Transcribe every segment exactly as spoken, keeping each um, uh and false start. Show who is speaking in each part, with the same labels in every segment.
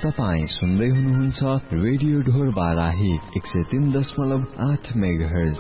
Speaker 1: तपाईं सुन्दै हुनुहुन्छ रेडियो ढोर बाराही एक सय तीन दशमलव आठ मेगाहर्ज।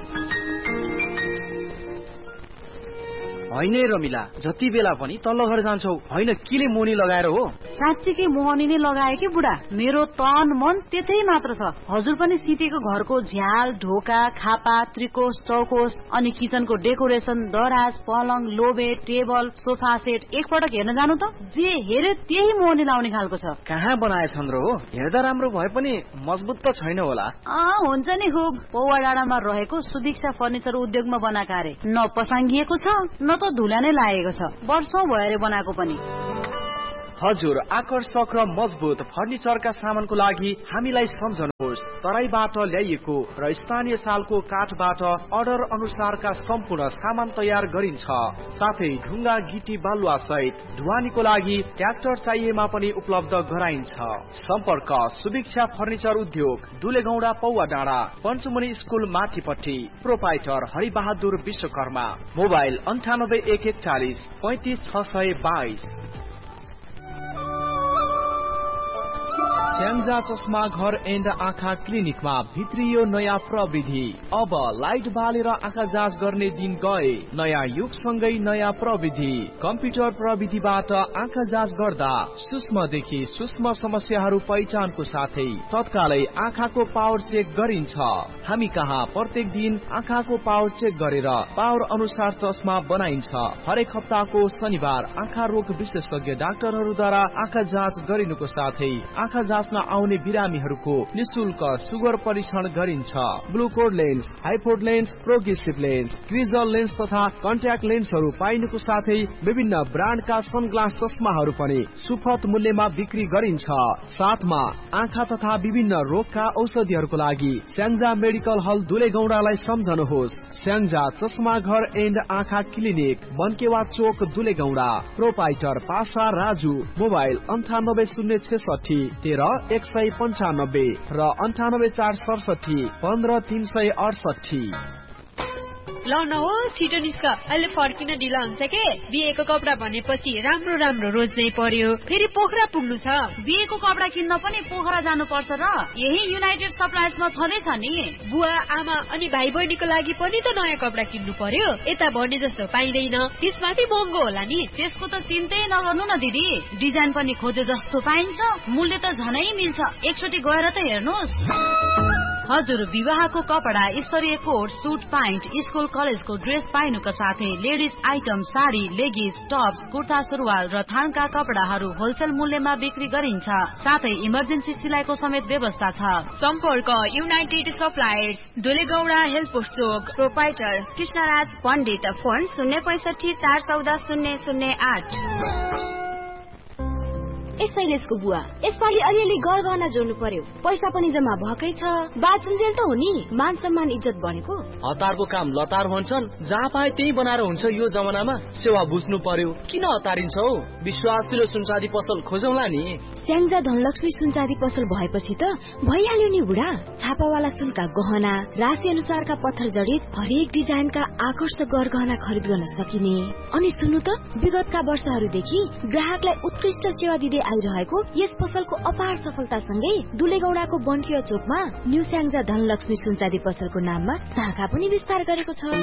Speaker 2: होइन रमिला, जति बेला पनि तल्लो घर जान्छौ, होइन किले मोनी लगाएर हो?
Speaker 3: साँच्चीकै मोहनी नै लगाए कि बुढा, मेरो तन मन त्यतै मात्र छ। हजुर पनि सितेको घरको झ्याल, ढोका, खापा, त्रिकोश, चौकोश अनि किचनको डेकोरेसन, दराज, पलङ, लोबे, टेबल, सोफा सेट एकपटक हेर्न जानु त, जे हेरे त्यही मोहनी लाउने खालको छ।
Speaker 2: कहाँ बनाएछन् र हो? हेर्दा राम्रो भए पनि मजबुत त छैन होला।
Speaker 3: अँ हुन्छ नि, खुब पौवा डाँडामा रहेको सुभिक्षा फर्निचर उद्योगमा बनाएको अरे। न पसाङ्गिएको छ न त धुला नै लागेको छ, वर्षौं भएर बनाएको पनि।
Speaker 2: हजुर, आकर्षक र मजबुत फर्निचरका सामानको लागि हामीलाई सम्झनुहोस्। तराईबाट ल्याइएको र स्थानीय सालको काठबाट अर्डर अनुसारका सम्पूर्ण सामान तयार गरिन्छ। साथै ढुङ्गा, गिटी, बालुवा सहित ढुवानीको लागि ट्र्याक्टर चाहिएमा पनि उपलब्ध गराइन्छ। सम्पर्क सुभिक्षा फर्निचर उद्योग, दुलेगौडा, पौवा डाँडा, पञ्चमुनि स्कुल माथिपट्टि। प्रोपाइटर हरिबहादुर विश्वकर्मा। मोबाइल अन्ठानब्बे एक एकचालिस पैंतिस छ सय बाइस। स्याङ्जा चस्मा घर एन्ड आँखा क्लिनिकमा भित्रियो नयाँ प्रविधि। अब लाइट बालेर आँखा जाँच गर्ने दिन गए। नयाँ युगसँगै नयाँ प्रविधि। कम्प्युटर प्रविधिबाट आँखा जाँच गर्दा सूक्ष्मदेखि सूक्ष्म समस्याहरू पहिचानको साथै तत्कालै आँखाको पावर चेक गरिन्छ। हामी कहाँ प्रत्येक दिन आँखाको पावर चेक गरेर पावर अनुसार चस्मा बनाइन्छ। हरेक हप्ताको शनिबार आँखा रोग विशेषज्ञ डाक्टरहरूद्वारा आँखा जाँच गरिनुको साथै आँखा जाँच आउने बिरामीहरूको निशुल्क सुगर परीक्षण गरिन्छ। ग्लुकोड lens, हाइपोड lens, progressive lens, क्रिजल lens तथा कन्ट्याक्ट लेन्सहरू पाइनुको साथै विभिन्न ब्रान्डका सनग्लास चस्माहरू पनि सुपथ मूल्यमा बिक्री गरिन्छ। साथमा आँखा तथा विभिन्न रोगका औषधिहरूको लागि स्याङ्जा मेडिकल हल दुलेगौडालाई सम्झनुहोस्। स्याङ्जा चस्मा घर एन्ड आँखा क्लिनिक, बनकेवा चोक, दुलेगौडा। प्रोपाइटर पासा राजु। मोबाइल अन्ठानब्बे शून्य छेसठी तेह्र एक सय पन्चानब्बे र अन्ठानब्बे चार सडसठी पन्ध्र तीन सय अडसठी।
Speaker 4: ल न हो, छिटो निस्क, अहिले फर्किन ढिला हुन्छ के। बिहेको कपडा भनेपछि राम्रो राम्रो रोज्नै पर्यो, फेरि पोखरा पुग्नु छ।
Speaker 3: बिहेको कपडा किन्न पनि पोखरा जानु पर्छ र यही युनाइटेड सप्लायर्समा छँदैछ नि।
Speaker 4: बुवा, आमा अनि भाइ बहिनीको लागि पनि त नयाँ कपडा किन्नु पर्यो। यता भने जस्तो पाइँदैन, त्यसमाथि महँगो होला नि।
Speaker 3: त्यसको त चिन्तै नगर्नु न दिदी, डिजाइन पनि खोजे जस्तो पाइन्छ, मूल्य त झनै मिल्छ। एकचोटि गएर त हेर्नुहोस्। हजुर, विवाहको कपडा, स्तरीय कोट, सुट, प्यान्ट, स्कुल कलेजको ड्रेस पाइनुका साथै ladies item, sari, लेगिज, Tops, kurta, सुरुवाल र थानका कपडाहरू होलसेल मूल्यमा बिक्री गरिन्छ। साथै इमर्जेन्सी सिलाइको समेत व्यवस्था छ।
Speaker 4: सम्पर्क युनाइटेड सप्लायर्स, दुलेगौडा, हेल्पोस्ट चोक।
Speaker 5: प्रोपाइटर कृष्णराज पण्डित। फोन शून्य पैसठी चार चौध शून्य शून्य आठ। ए शैलेशको बुवा, यसपालि अलिअलि गरगहना जोड्नु पर्यो, पैसा पनि जम्मा भएकै छ। बाचुन्जेल त हो नि, मान सम्मान इज्जत बनेको।
Speaker 2: हतारको काम लतार भन्छन्, जहाँ पाए त्यही बनाएर हुन्छ। यो जमानामा सेवा बुझ्नु पर्यो, किन हतारिन्छ हौ? विश्वासिलो सुनचाँदी पसल खोजौला नि।
Speaker 5: स्याङ्जा धनलक्ष्मी सुनचाँदी पसल भएपछि त भइहाल्यो नि बुढा। छापावाला सुनका गहना, राशि अनुसारका पत्थर जडित हरेक डिजाइनका आकर्षक गरगहना खरिद गर्न सकिने। अनि सुन्नु त, विगतका वर्षहरूदेखि ग्राहकलाई उत्कृष्ट सेवा दिँदै आइरहेको यस पसलको अपार सफलतासँगै दुलेगौडाको बनकिया चोकमा न्यू स्याङ्जा धनलक्ष्मी सुनचाँदी पसलको नाममा शाखा पनि विस्तार गरेको छ।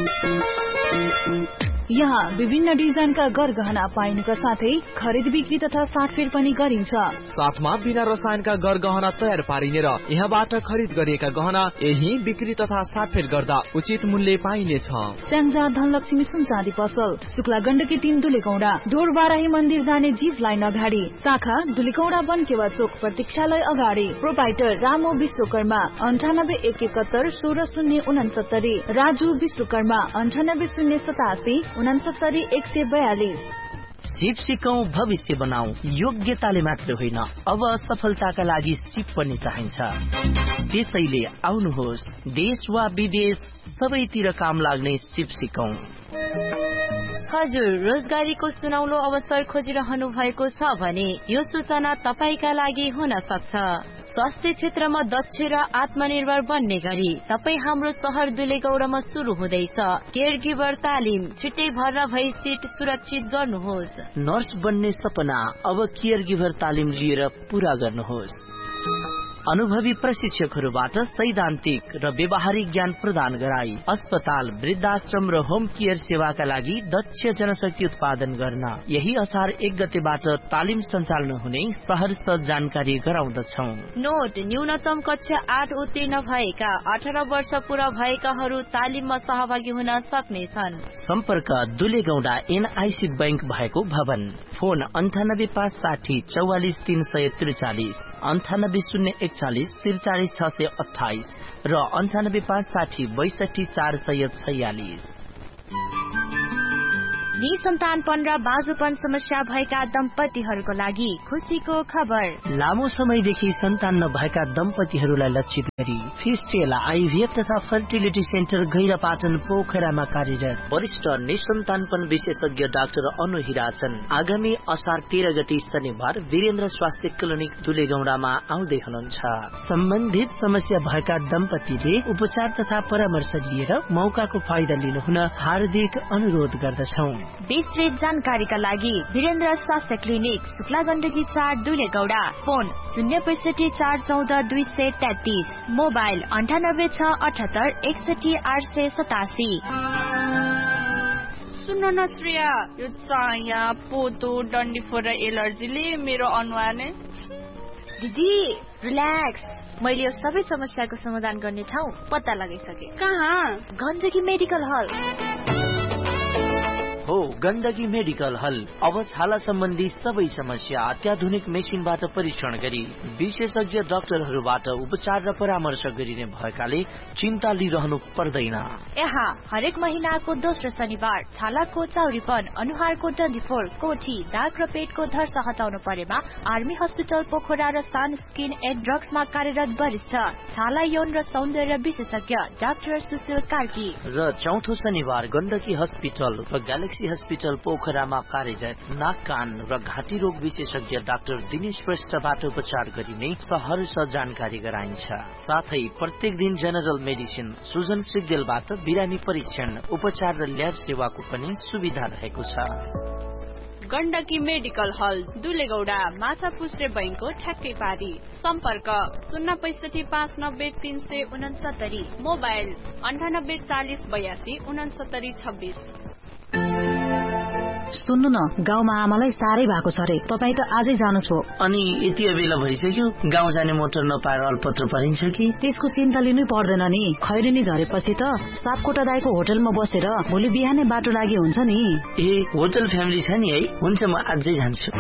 Speaker 3: यहाँ विभिन्न डिजाइनका गरगहना पाइनुका साथै खरिद बिक्री तथा साटफेर पनि गरिन्छ।
Speaker 2: साथमा बिना रसायनका गरगहना तयार पारिने र यहाँबाट खरिद गरिएका गहना यही बिक्री तथा साटफेर गर्दा उचित मूल्य पाइनेछ।
Speaker 3: स्याङ्जा धनलक्ष्मी सुनचाँदी पसल, शुक्ला गण्डकी तीन, दुलेगौडा। ढोरबाराही मन्दिर जाने जीप लाइन अगाडि, शाखा दुलेगौडा बनकेवा चोक प्रतीक्षालय अगाडि। प्रोपाइटर रामो विश्वकर्मा। अन्ठानब्बे एक एकहत्तर सोह्र शून्य उनासत्तरी। राजु विश्वकर्मा। अन्ठानब्बे शून्य सतासी उनासत्तरी एक सय बयालिस।
Speaker 6: सिप सिकौं, भविष्य बनाऊ। योग्यताले मात्र होइन, अब सफलताका लागि सिप पनि चाहिन्छ। त्यसैले आउनुहोस्, देश वा विदेश सबैतिर काम लाग्ने सिप सिकौं।
Speaker 7: हजुर, रोजगारीको सुनौलो अवसर खोजिरहनु भएको छ भने यो सूचना तपाईका लागि हुन सक्छ। स्वास्थ्य क्षेत्रमा दक्ष र आत्मनिर्भर बन्ने गरी तपाई हाम्रो शहर दुलेगौडामा सुरु हुँदैछ केयर गिभर तालिम। छिट्टै भर्ना भई सिट सुरक्षित गर्नुहोस्।
Speaker 6: नर्स बन्ने सपना अब केयर गिभर तालिम लिएर पूरा गर्नुहोस्। अनुभवी प्रशिक्षकहरूबाट सैद्धान्तिक र व्यवहारिक ज्ञान प्रदान गराई अस्पताल, वृद्धाश्रम र होम केयर सेवाका लागि दक्ष जनशक्ति उत्पादन गर्न यही असार एक गतेबाट तालिम सञ्चालन हुने सहर्ष जानकारी गराउँदछौ।
Speaker 7: नोट, न्यूनतम कक्षा आठ उत्तीर्ण भएका अठार वर्ष पूरा भएकाहरू तालिममा सहभागी हुन सक्नेछन्।
Speaker 6: सम्पर्क दुलेगौडा एनआईसी बैंक भएको भवन। फोन अन्ठानब्बे पाँच साठी चौवालिस तीन सय त्रिचालिस, अन्ठानब्बे शून्य एकचालिस त्रिचालिस छ सय अठाइस र अन्ठानब्बे पाँच साठी बैसठी चार सय छयालिस।
Speaker 5: निसन्तानपन र बाजुपन समस्या भएका दम्पतिहरूको लागि खुसीको खबर।
Speaker 6: लामो समयदेखि सन्तान नभएका दम्पतिहरूलाई लक्षित गरी फिस्टेल आइभीएफ तथा फर्टिलिटी सेन्टर गैरापाटन पोखरामा कार्यरत वरिष्ठ निसन्तानपन विशेषज्ञ डाक्टर अनु हिराचन आगामी असार तेह्र गते शनिबार वीरेन्द्र स्वास्थ्य क्लिनिक दुलेगौडामा आउँदै हुनुहुन्छ। सम्बन्धित समस्या भएका दम्पतिले उपचार तथा परामर्श लिएर मौकाको फाइदा लिनुहुन हार्दिक अनुरोध गर्दछौं।
Speaker 5: विस्तृत जानकारीका लागि वीरेन्द्र स्वास्थ्य क्लिनिक, शुक्ला गण्डकी चार, दुलेगौडा। फोन शून्य पैसठी चार चौध दुई सय तेत्तीस, मोबाइल अन्ठानब्बे छ अठहत्तर एकसठी आठ सय सतासी।
Speaker 8: सुन्न न श्रेया, यो चाया पोतो डन्डीफोर र एलर्जीले मेरो अनुहार नै।
Speaker 5: दिदी रिल्याक्स, मैले यो सबै समस्याको समाधान गर्ने ठाउँ पत्ता लगाइसके।
Speaker 8: कहाँ?
Speaker 5: गण्डकी मेडिकल हल
Speaker 6: हो। गण्डकी मेडिकल हल अब छाला सम्बन्धी सबै समस्या अत्याधुनिक मेसिनबाट परीक्षण गरी विशेषज्ञ डाक्टरहरूबाट उपचार र परामर्श गरिने भएकाले चिन्ता लिइरहनु पर्दैन।
Speaker 5: यहाँ हरेक महिनाको दोस्रो शनिबार छालाको चाउरीपन, अनुहारको डन्डीफोर, कोठी, दाग र पेटको धर्स हटाउनु परेमा आर्मी हस्पिटल पोखरा र सान स्किन एन्ड ड्रग्समा कार्यरत वरिष्ठ छाला यौन र सौन्दर्य विशेषज्ञ डाक्टर सुशील कार्की
Speaker 6: र चौथो शनिबार गण्डकी हस्पिटल र ग्यालेक्सी हस्पिटल पोखरामा कार्यरत नाक, कान र घाँटी रोग विशेषज्ञ डाक्टर दिनेश श्रेष्ठबाट उपचार गरिने सहर्ष जानकारी गराइन्छ। साथै प्रत्येक दिन जेनरल मेडिसिन सुजन सिग्देलबाट बिरामी परीक्षण, उपचार र ल्याब सेवाको पनि सुविधा रहेको छ।
Speaker 8: गण्डकी मेडिकल हल दुलेगौडा, माछा पुस्रे बैंकको ठ्याक्कै पारी। सम्पर्क शून्य पैसठी पाँच नब्बे तीन सय उनसत्तरी, मोबाइल अन्ठानब्बे चालिस बयासी उनसत्तरी छब्बीस।
Speaker 9: सुन्नु न, गाउँमा आमालाई साह्रै भएको छ रे, तपाईँ त आजै जानुहोस् हो।
Speaker 6: अनि यति बेला भइसक्यो, गाउँ जाने मोटर नपाएर अल्पत्र परिन्छ कि?
Speaker 9: त्यसको चिन्ता लिनै पर्दैन नि। खैरेनी झरेपछि त सापकोटा दाइको होटलमा बसेर भोलि बिहानै बाटो लागि हुन्छ नि।
Speaker 6: ए, होटल फ्यामिली छ नि है? हुन्छ, म आजै जान्छु।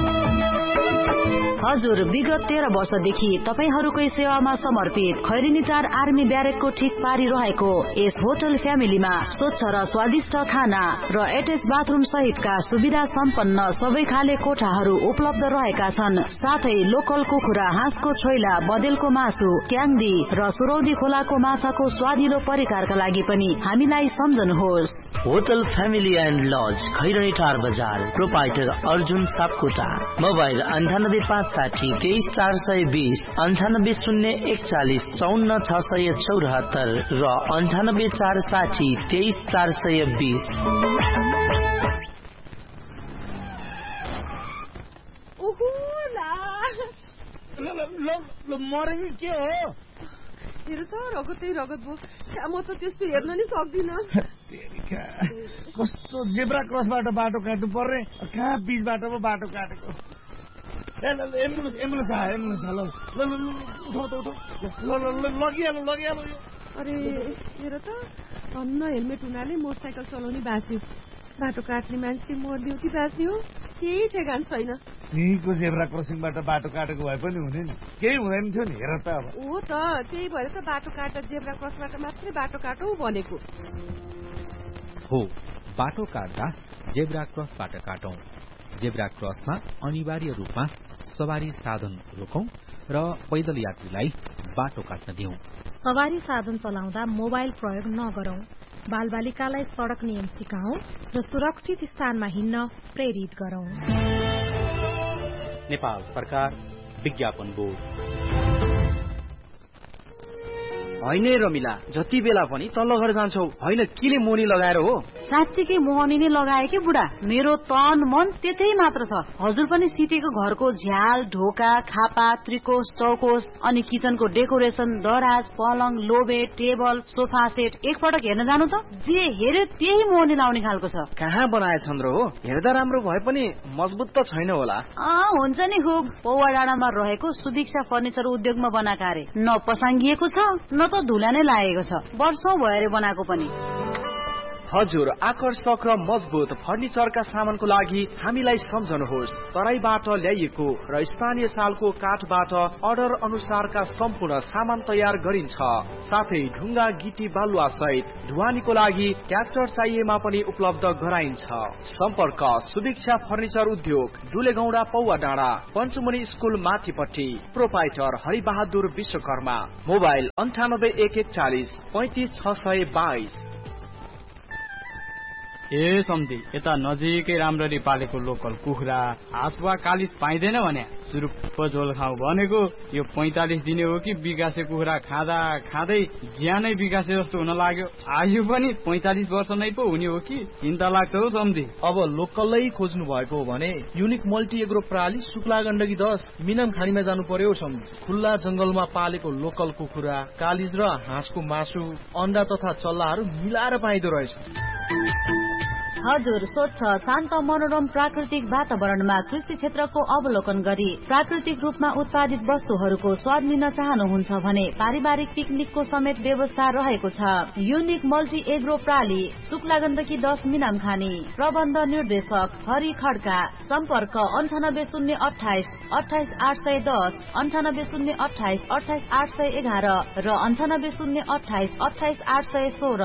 Speaker 9: हजुर, विगत तेह्र वर्षदेखि तपाईहरूकै सेवामा समर्पित खैरेनी चार आर्मी ब्यारेकको ठिक पारी रहेको यस होटल फ्यामिलीमा स्वच्छ र स्वादिष्ट खाना र एटेच बाथरूम सहितका सुविधा सम्पन्न सबै खाले कोठाहरू उपलब्ध रहेका छन्। साथै लोकल कुखुरा, हाँसको छोइला, बदेलको मासु, क्याङ्दी र सुरौदी खोलाको माछाको स्वादिलो परिकारका लागि पनि हामीलाई सम्झनुहोस्।
Speaker 6: Hotel family and lodge, Khaireni टार बजार, प्रोपाइटर अर्जुन सापकोटा। मोबाइल अन्ठानब्बे पाँच साठी तेइस चार सय बीस, अन्ठानब्बे शून्य एकचालिस चौन्न छ सय चौरात्तर र अन्ठानब्बे चार साठी तेइस चार सय बीस।
Speaker 10: मरे के हो? हेर त रगतै रगत भयो। म त त्यस्तो हेर्न नि सक्दिनँ।
Speaker 11: कस्तो जेब्रा क्रसबाट बाटो काट्नु पर्ने, कहाँ बिचबाट पो बाटो काटेको। एम्बुलेन्स एम्बुलेन्स आयो, एम्बुलेन्स ल लगिहाल्नु लगिहाल्नु।
Speaker 10: अरे हेर त, अन्न हेलमेट हुनाले मोटरसाइकल चलाउने बाँच्यो। बाटो काट्ने मान्छे मर्दियो कि बाँच्यो केही ठेगान छैन।
Speaker 11: यहीँको जेब्रा क्रसिङबाट बाटो काटेको भए पनि हुने नि, केही हुँदैन थियो नि। हेर त अब
Speaker 10: हो त, त्यही भएर त बाटो काट्दा जेब्रा क्रसबाट मात्रै बाटो काटौ भनेको
Speaker 12: हो। बाटो काट्दा जेब्रा क्रसबाट काटौं। जेब्रा क्रसमा अनिवार्य रूपमा सवारी साधन रोकौं र पैदल यात्रीलाई बाटो काट्न दिउँ।
Speaker 9: सवारी साधन चलाउँदा मोबाइल प्रयोग नगरौं।
Speaker 13: बालबालिकालाई सड़क नियम सिकाऊ र सुरक्षित स्थानमा हिँड्न प्रेरित गरौं।
Speaker 14: नेपाल सरकार विज्ञापन बोर्ड।
Speaker 2: होइन रमिला, जति बेला पनि तल्लो घर जान्छौ, होइन किले मोनी लगाएर हो?
Speaker 9: साँच्चीकै मोहनी नै लगाए कि बुढा, मेरो तन मन त्यतै मात्र छ। हजुर पनि सितेको घरको झ्याल, ढोका, खापा, त्रिकोश, चौकोश अनि किचनको डेकोरेसन, दराज, पलङ, लोबे, टेबल, सोफा सेट एकपटक हेर्न जानु त। जे हेर्यो त्यही मोहनी लाउने खालको छ।
Speaker 2: कहाँ बनाएछन् र हो? हेर्दा राम्रो भए पनि मजबुत त छैन होला।
Speaker 9: अँ हुन्छ नि खुब। पौवा डाँडामा रहेको सुदीक्षा फर्निचर उद्योगमा बनाएका अरे। न पसाङ्गिएको छ न त धुला नै लागेको छ। वर्षौं भएर बनाएको पनि।
Speaker 2: हजुर, आकर्षक र मजबुत फर्निचरका सामानको लागि हामीलाई सम्झनुहोस्। तराईबाट ल्याइएको र स्थानीय सालको काठबाट अर्डर अनुसारका सम्पूर्ण सामान तयार गरिन्छ। साथै ढुङ्गा, गिटी, बालुवा सहित ढुवानीको लागि ट्र्याक्टर चाहिएमा पनि उपलब्ध गराइन्छ। सम्पर्क सुदीक्षा फर्निचर उद्योग, दुलेगौडा, पौवा डाँडा, पञ्चमुनि स्कुल माथिपट्टि। प्रोपाइटर हरिबहादुर विश्वकर्मा। मोबाइल अन्ठानब्बे एक एकचालिस पैंतिस छ सय बाइस।
Speaker 15: ए सम्धी, यता नजिकै राम्ररी पालेको लोकल कुखुरा, हात वा कालिज पाइँदैन भने सुरुप्प झोल खाऊ भनेको यो पैंतालिस दिने हो कि विकासे कुखुरा खाँदा खाँदै ज्यानै विकासे जस्तो हुन लाग्यो। आयु पनि पैंतालिस वर्ष नै पो हुने हो कि चिन्ता लाग्छ हौ सम्धी।
Speaker 16: अब लोकलै खोज्नु भएको हो भने युनिक मल्टी एग्रो प्रणाली शुक्ला गण्डकी दस मिनाम खानीमा जानु पर्यो सम्धी। खुल्ला जंगलमा पालेको लोकल कुखुरा, कालिज र हाँसको मासु, अन्डा तथा चल्लाहरू मिलाएर पाइदो रहेछ।
Speaker 9: हजुर, स्वच्छ शान्त मनोरम प्राकृतिक वातावरणमा कृषि क्षेत्रको अवलोकन गरी प्राकृतिक रूपमा उत्पादित वस्तुहरूको स्वाद लिन चाहनुहुन्छ भने पारिवारिक पिकनिकको समेत व्यवस्था रहेको छ। Unique multi agro प्राली, Shukla Gandaki दस मिनाम खानी। प्रबन्ध निर्देशक हरि खड्का। सम्पर्क अन्ठानब्बे शून्य अठाइस अठाइस आठ सय दस, अन्ठानब्बे शून्य अठाइस अठाइस आठ सय एघार र अन्ठानब्बे शून्य अठाइस अठाइस आठ सय सोह्र।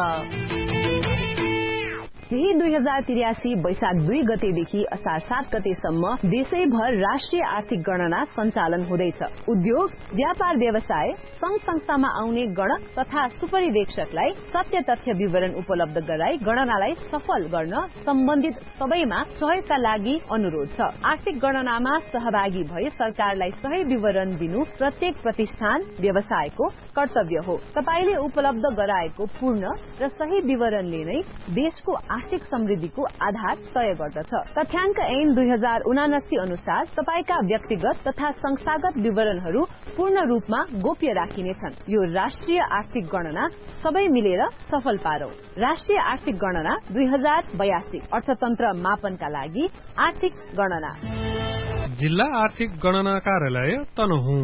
Speaker 17: यही दुई हजार त्रियासी वैशाख दुई गतेदेखि असार सात गतेसम्म देशैभर राष्ट्रिय आर्थिक गणना सञ्चालन हुँदैछ। उद्योग, व्यापार, व्यवसाय, संघ संस्थामा आउने गणक तथा सुपरिवेक्षकलाई सत्य तथ्य विवरण उपलब्ध गराई गणनालाई सफल गर्न सम्बन्धित सबैमा सहयोगका लागि अनुरोध छ। आर्थिक गणनामा सहभागी भई सरकारलाई सही विवरण दिनु प्रत्येक प्रतिष्ठान, व्यवसायको कर्तव्य हो। तपाईले उपलब्ध गराएको पूर्ण र सही विवरणले नै देशको आर्थिक समृद्धिको आधार तय गर्दछ। तथ्याङ्क ऐन दुई हजार उनासी अनुसार तपाईका व्यक्तिगत तथा संस्थागत विवरणहरू पूर्ण रूपमा गोप्य राखिनेछन्। यो राष्ट्रिय आर्थिक गणना सबै मिलेर सफल पारौं। राष्ट्रिय आर्थिक गणना दुई हजार बयासी अर्थतन्त्र मापनका लागि आर्थिक गणना।
Speaker 18: जिल्ला आर्थिक गणना कार्यालय तनहुँ।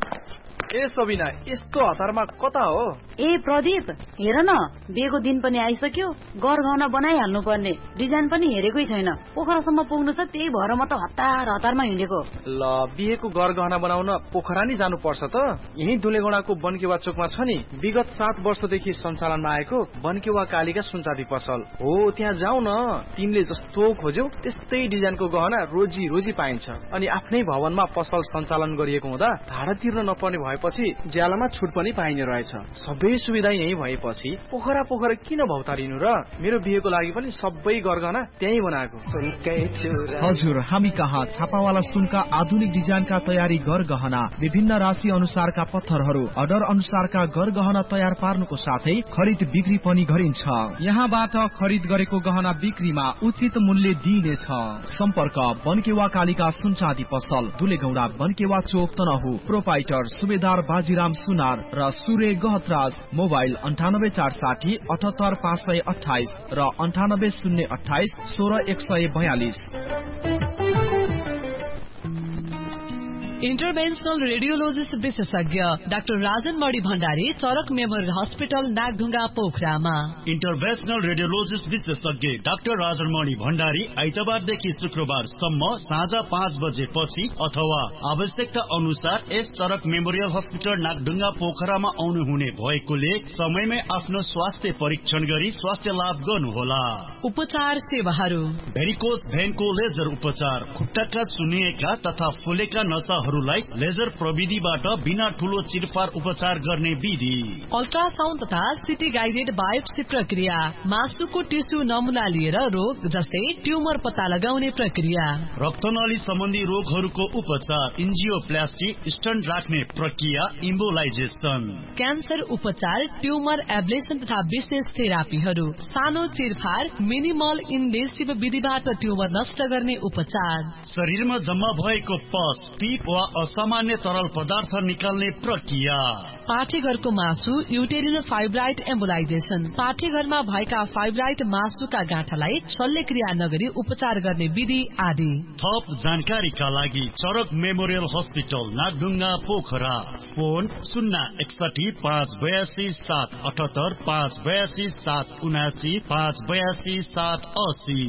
Speaker 16: ए सबिना, यस्तो हतारमा कता हो?
Speaker 9: ए प्रदीप, हेर न, बिहेको दिन पनि आइसक्यो। गरगहना बनाइहाल्नु पर्ने। डिजाइन पनि हेरेकै छैन। पोखरासम्म पुग्नु छ, त्यही भएर म त हतार हतारमा हिँडेको।
Speaker 16: ल, बिहेको गरगहना बनाउन पोखरा नै जानु पर्छ त? यही दुलेगौडाको बनकेवा चोकमा छ नि, विगत सात वर्षदेखि सञ्चालनमा आएको बनकेवा कालीका सुनचाँदी पसल हो। त्यहाँ जाऊ न। तिमीले जस्तो खोज्यौ त्यस्तै डिजाइनको गहना रोजी रोजी पाइन्छ। अनि आफ्नै भवनमा पसल सञ्चालन गरिएको हुँदा भाडा तिर्न नपर्ने भए पछि ज्यालामा छुट पनि पाइने रहेछ। सबै सुविधा यही भएपछि पोखरा पोखरा किन भौतारिनु र? मेरो बिहेको लागि पनि सबै गरगहना त्यही बनाएको।
Speaker 19: हजुर, हामी कहाँ छापावाला सुनका आधुनिक डिजाइनका तयारी गरगहना, विभिन्न राशि अनुसारका पत्थरहरू, अर्डर अनुसारका गरगहना तयार पार्नुको साथै खरिद बिक्री पनि गरिन्छ। यहाँबाट खरिद गरेको गहना बिक्रीमा उचित मूल्य दिइनेछ। सम्पर्क बनकेवा कालीका सुनचाँदी पसल, दुलेगौडा, बनकेवा चोक, तनहु। प्रोपाइटर सुबेदार बाजीराम सुनार र सूर्य गहतराज। मोबाइल अन्ठानब्बे चार साठी अठहत्तर पाँच सय अठाइस र अन्ठानब्बे शून्य अठाइस सोह्र एक सय बयालिस।
Speaker 20: इन्टरभेन्सनल रेडियोलोजिस्ट विशेषज्ञ डाक्टर राजन मणि भण्डारी, चरक मेमोरियल हस्पिटल, नागढुङ्गा, पोखरामा।
Speaker 21: इन्टरभेन्सनल रेडियोलोजिस्ट विशेषज्ञ डाक्टर राजन मणि भण्डारी आइतबारदेखि शुक्रबारसम्म साँझ पाँच बजे पछि अथवा आवश्यकता अनुसार यस चरक मेमोरियल हस्पिटल नागढुङ्गा पोखरामा आउनुहुने भएकोले समयमै आफ्नो स्वास्थ्य परीक्षण गरी स्वास्थ्य लाभ गर्नुहोला।
Speaker 20: उपचार सेवाहरू:
Speaker 21: भेरिकोस भेनको लेजर उपचार, खुट्टाका सुन्निएका तथा फुलेका नसाहरू रोगहरूलाई लेजर प्रविधिबाट बिना ठूलो चिरफार उपचार गर्ने विधि।
Speaker 20: अल्ट्रासाउन्ड तथा सिटी गाइडेड बायोप्सी प्रक्रिया, मासुको टिस्यु नमुना लिएर रोग जस्तै ट्युमर पत्ता लगाउने प्रक्रिया,
Speaker 21: रक्तनली सम्बन्धी रोगहरूको उपचार, इन्जियोप्लास्टी, स्टन्ट राख्ने प्रक्रिया, इम्बोलाइजेसन,
Speaker 20: क्यान्सर उपचार, ट्युमर एब्लेसन तथा विशेष थेरापीहरू, सानो चिरफार, मिनिमल इन्भेसिभ विधिबाट ट्युमर नष्ट गर्ने उपचार,
Speaker 21: शरीरमा जम्मा भएको पस, पिप वा असामान्य तरल पदार्थ निकाल्ने प्रक्रिया,
Speaker 20: पाठेघरको मासु, युटेरिनल फाइब्राइड एम्बोलाइजेसन, पाठेघरमा भएका फाइब्राइड मासुका गाँठालाई शल्यक्रिया नगरी उपचार गर्ने विधि आदि।
Speaker 21: थप जानकारीका लागि चरक memorial hospital Nagdhunga Pokhara, phone शून्य एकसठी पाँच बयासी सात अठहत्तर पाँच बयासी सात उनासी पाँच बयासी सात असी।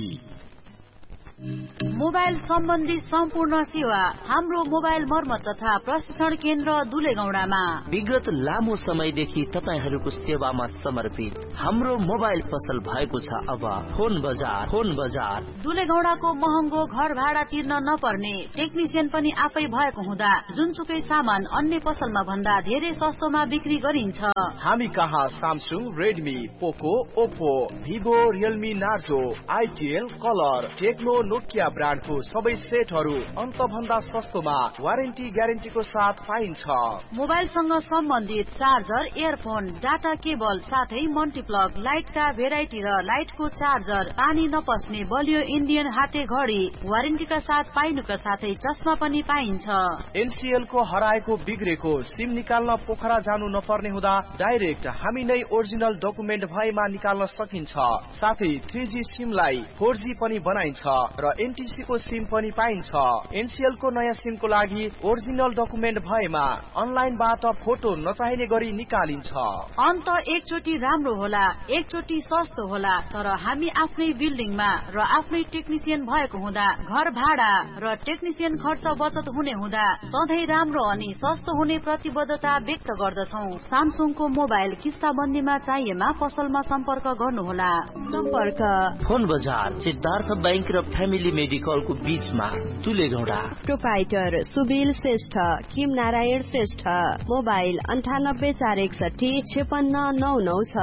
Speaker 3: मोबाइल सम्बन्धी सम्पूर्ण सेवा हाम्रो मोबाइल मर्मत तथा प्रशिक्षण केन्द्र दुलेगौडामा।
Speaker 6: विगत लामो समयदेखि तपाईहरूको सेवामा समर्पित हाम्रो मोबाइल पसल भएको छ अब फोन बजार। फोन बजार
Speaker 3: दुलेगौडाको महँगो घर भाडा तिर्न नपर्ने, टेक्निसियन पनि आफै भएको हुँदा जुनसुकै सामान अन्य पसलमा भन्दा धेरै सस्तोमा बिक्री गरिन्छ।
Speaker 2: हामी कहाँ सामसुङ, रेडमी, पोको, Oppo, Vivo, Realme, Narzo, आइटिएल, colour, Tecno, Nokia ब्रान्डको सबै सेटहरू अन्त भन्दा सस्तोमा वारेन्टी ग्यारेन्टीको साथ पाइन्छ।
Speaker 3: मोबाइलसँग सम्बन्धित चार्जर, इयरफोन, डाटा केबल साथै मल्टिप्लग, लाइटका भेराइटी र लाइटको चार्जर, पानी नपस्ने बलियो इन्डियन हाते घडी वारेन्टीका साथ पाइनुका साथै चस्मा पनि पाइन्छ।
Speaker 2: एनसीएल को हराएको बिग्रेको सिम निकाल्न पोखरा जानु नपर्ने हुँदा डाइरेक्ट हामी नै ओरिजिनल डकुमेन्ट भएमा निकाल्न सकिन्छ। साथै थ्री जी सिमलाई फोर जी पनि बनाइन्छ र एनटीसी को सिम पनि पाइन्छ। एनसीएल को नयाँ सिम को लागि ओरिजिनल डकुमेन्ट भएमा अनलाइनबाट फोटो नचाहिने गरी निकालिन्छ।
Speaker 3: अन्त एकचोटि राम्रो होला, एकचोटि सस्तो होला, तर हामी आफ्नै बिल्डिङमा र आफ्नै टेक्निसियन भएको हुँदा घर भाडा र टेक्निसियन खर्च बचत हुने हुँदा सधैँ राम्रो अनि सस्तो हुने प्रतिबद्धता व्यक्त गर्दछौ। सामसुङको मोबाइल किस्ताबन्दीमा चाहिएमा पसलमा सम्पर्क गर्नुहोला।
Speaker 6: सम्पर्क फोन बजार सिद्धार्थ बैंक र फ्यामिली मेडिकलको बीचमा दुलेगौडा।
Speaker 17: प्रोपाइटर सुबिल श्रेष्ठ, किम नारायण श्रेष्ठ, मोबाइल अन्ठानब्बे चार एकसठी छेपन्न नौ नौ छ।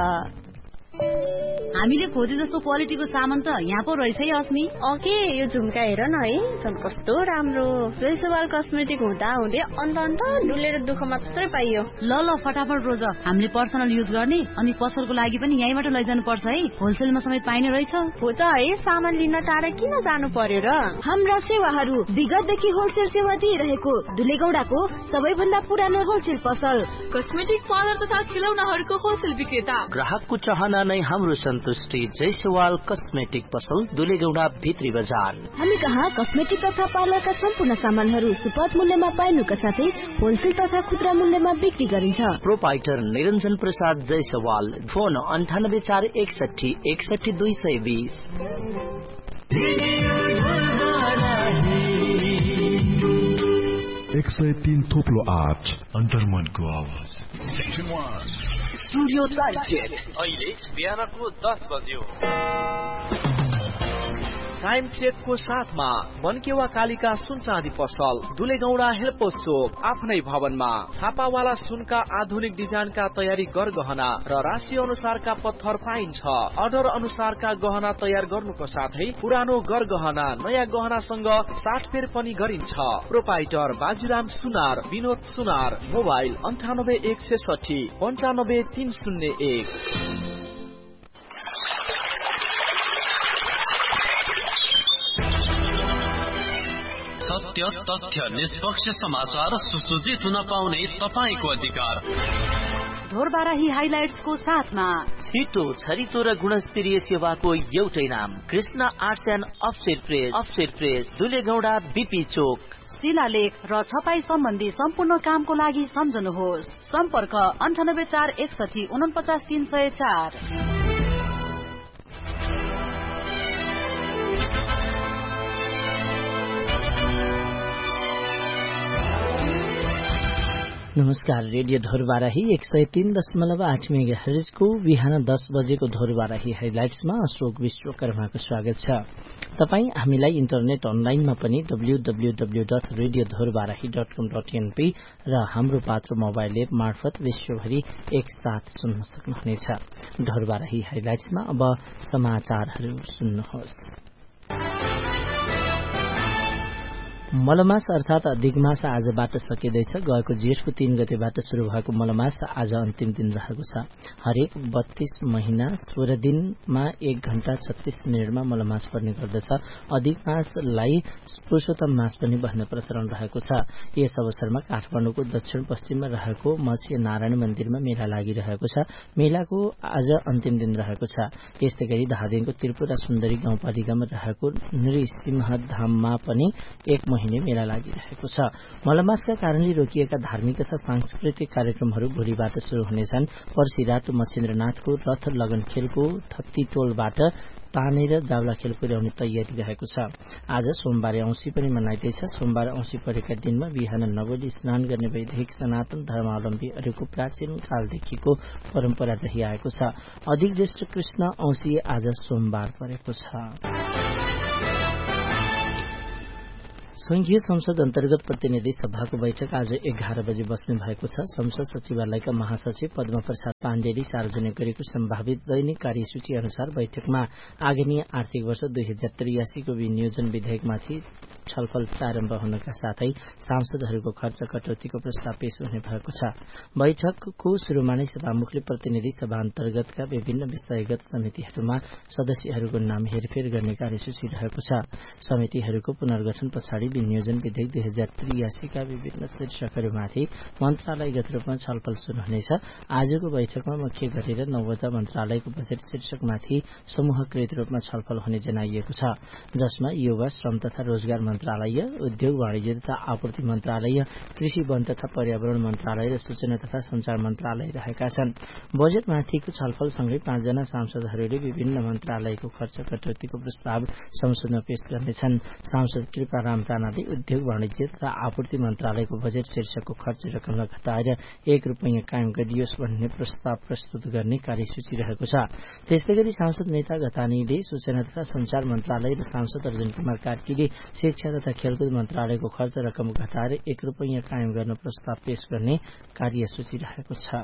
Speaker 3: हामीले खोजे जस्तो क्वालिटीको सामान त यहाँ पो रहेछ है अस्मी।
Speaker 1: ओके यो झुम्का हेर न है, झन् कस्तो राम्रो। जयसवाल कस्मेटिक हुँदा हुँदै अन्त अन्त डुलेर दुःख मात्रै पाइयो।
Speaker 3: ल ल फटाफट रोज, हामीले पर्सनल युज गर्ने अनि पसलको लागि पनि यहीँबाट लैजानु पर्छ है, होलसेलमा समेत पाइने रहेछ।
Speaker 1: हो त है, सामान लिन टाढा किन जानु पर्यो र।
Speaker 5: हाम्रा सेवाहरू विगतदेखि होलसेल सेवा दिइरहेको दुलेगौडाको सबैभन्दा पुरानो होलसेल पसल,
Speaker 4: कस्मेटिक पार्लर तथा खिलौनाहरूको होलसेल विक्रेता।
Speaker 6: ग्राहकको चाहना नै हाम्रो सन्तुष्टि। जयसवाल कस्मेटिक पसल दुलेगौडा भित्री बजार।
Speaker 5: हामी कहाँ कस्मेटिक तथा पार्लरका सम्पूर्ण सामानहरू सुपथ मूल्यमा पाइनुका साथै होलसेल तथा खुद्रा मूल्यमा बिक्री गरिन्छ।
Speaker 6: प्रोपाइटर निरञ्जन प्रसाद जयसवाल, फोन अन्ठानब्बे चार एकसठी एकसठी दुई सय बिस।
Speaker 22: एक सय तीन थोप्लो आठ अन्तर्मनको आवाज।
Speaker 2: स्टुडियो टाइम चेक अहिले बिहानको दस बज्यो। टाइम चेक को साथमा बनकेवा कालिका सुन चाँदी पसल दुलेगौडा हेल्पोस चोक आफ्नै भवनमा। छापावाला सुनका आधुनिक डिजाइनका तयारी गरगहना र राशि अनुसारका पत्थर पाइन्छ। अर्डर अनुसारका गहना तयार गर्नुको साथै पुरानो गरगहना नयाँ गहनासँग साटफेर पनि गरिन्छ। प्रोपाइटर बाजीराम सुनार, विनोद सुनार, मोबाइल अन्ठानब्बे एक सय साठी पन्चानब्बे तीन शून्य एक।
Speaker 23: सत्य, तथ्य, निष्पक्ष समाचार सुसूचित हुन पाउने तपाईको अधिकार।
Speaker 3: ढोरबाराही हाइलाइट्सको साथमा
Speaker 6: छिटो, छरितो र गुणस्तरीय सेवाको एउटै नाम, Krishna arts and offset press. Offset press दुलेगौडा BP चोक।
Speaker 3: शिलालेख र छपाई सम्बन्धी सम्पूर्ण कामको लागि सम्झनुहोस्। सम्पर्क अन्ठानब्बे चार एकसठी उनपचास तीन सय चार।
Speaker 6: नमस्कार, रेडियो ढोरबाराही एक सय तीन दशमलव आठ मेगा हर्जको बिहान दस बजेको ढोरबाराही हाइलाइट्समा अशोक विश्वकर्माको स्वागत छ। तपाई हामीलाई इन्टरनेट अनलाइनमा पनि W W W dot radio Dhorbarahi dot कम डट एनपी र हाम्रो पात्र मोबाइल एप मार्फत विश्वभरि एकसाथ सुन्न सक्नुहुनेछ। ढोरबाराही हाइलाइट्समा अब समाचारहरू सुन्नुहोस्। मलमास अर्थात अधिकमास आजबाट सकिँदैछ। गएको जेठको तीन गतेबाट शुरू भएको मलमास आज अन्तिम दिन रहेको छ। हरेक बत्तीस महिना सोह्र दिनमा एक घण्टा छत्तीस मिनटमा मलमास पर्ने गर्दछ। अधिक मासलाई पुरुषोत्तम मास पनि भन्ने प्रचलन रहेको छ। यस अवसरमा काठमाडौँको दक्षिण पश्चिममा रहेको मत्स्य नारायण मन्दिरमा मेला लागिरहेको छ। मेलाको आज अन्तिम दिन रहेको छ। यस्तै गरी धादिङको त्रिपुरा सुन्दरी गाउँपालिकामा रहेको नृसिंहधाममा पनि एक मेला लागिरहेको छ। मलमासका कारणले रोकिएका धार्मिक तथा सांस्कृतिक कार्यक्रमहरू भोलिबाट शुरू हुनेछन्। पर्सि रातो मच्छिन्द्रनाथको रथ लगन खेलको थप्ती टोलबाट तानेर जावला खेल पुर्याउने तयारी रहेको छ। आज सोमबार औँसी पनि मनाइँदैछ। सोमबार औँसी परेका दिनमा बिहान नगोली स्नान गर्ने वैदिक सनातन धर्मावलम्बीहरूको प्राचीन कालदेखिको परम्परा रहिआएको छ। अधिक ज्येष्ठ कृष्ण औँसी आज सोमबार परेको छ। संघीय संसद अन्तर्गत प्रतिनिधि सभाको बैठक आज एघार बजे बस्ने भएको छ। संसद सचिवालयका महासचिव पद्म प्रसाद पाण्डेले सार्वजनिक गरेको सम्भावित दैनिक कार्यसूची अनुसार बैठकमा आगामी आर्थिक वर्ष दुई हजार त्रियासीको विनियोजन विधेयकमाथि छलफल प्रारम्भ हुनका साथै सांसदहरूको खर्च कटौतीको प्रस्ताव पेश हुने भएको छ। बैठकको शुरूमा नै सभामुखले प्रतिनिधि सभा अन्तर्गतका विभिन्न विषयगत समितिहरूमा सदस्यहरूको नाम हेरफेर गर्ने कार्यसूची रहेको छ। समितिहरूको पुनर्गठन पछाडि विनियोजन विधेयक दुई हजार त्रियासीका विभिन्न शीर्षकहरूमाथि मन्त्रालयगत रूपमा छलफल शुरू हुनेछ। आजको बैठकमा मुख्य गरेर नौवटा मन्त्रालयको बजेट शीर्षकमाथि समूहकृत रूपमा छलफल हुने जनाइएको छ, जसमा युवा श्रम तथा रोजगार मन्त्रालय, उद्योग वाणिज्य तथा आपूर्ति मन्त्रालय, कृषि वन तथा पर्यावरण मन्त्रालय र सूचना तथा संचार मन्त्रालय रहेका छन्। बजेटमाथिको छलफलसँगै पाँचजना सांसदहरूले विभिन्न मन्त्रालयको खर्च कटौतीको प्रस्ताव संसदमा पेश गर्नेछन्। सांसद कृपाराम राणाले उद्योग वाणिज्य तथा आपूर्ति मन्त्रालयको बजेट शीर्षकको खर्च रकमलाई घटाएर एक रूपियाँ कायम गरियोस् भन्ने प्रस्ताव प्रस्तुत गर्ने कार्यसूची रहेको छ। त्यस्तै गरी सांसद नेता घतानीले सूचना तथा संचार मन्त्रालय र सांसद अर्जुन कुमार कार्कीले शिक्षा तथा खेलकुद मन्त्रालयको खर्च रकम घटाएर एक रूपियाँ कायम गर्न प्रस्ताव पेश गर्ने कार्यसूची रहेको छ।